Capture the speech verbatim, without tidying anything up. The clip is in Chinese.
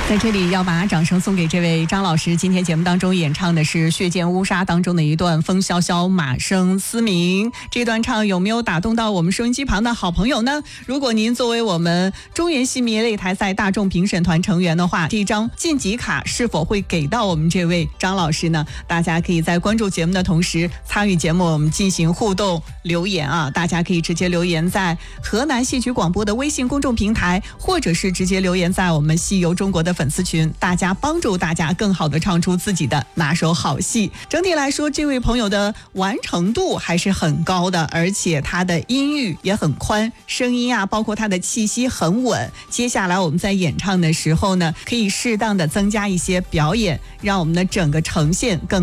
在这里要把掌声送给这位张老师，今天节目当中演唱的是《血溅乌纱》当中的一段风萧萧马声嘶鸣，这段唱有没有打动到我们收音机旁的好朋友呢？如果您作为我们中原戏迷擂台赛大众评审团成员的话，这张晋级卡是否会给到我们这位张老师呢？大家可以在关注节目的同时参与节目，我们进行互动留言啊，大家可以直接留言在河南戏曲广播的微信公众平台，或者是直接留言在我们戏游中国的粉丝群，大家帮助大家更好的唱出自己的拿手好戏。整体来说，这位朋友的完成度还是很高的，而且他的音域也很宽，声音啊，包括他的气息很稳。接下来我们在演唱的时候呢，可以适当的增加一些表演，让我们的整个呈现更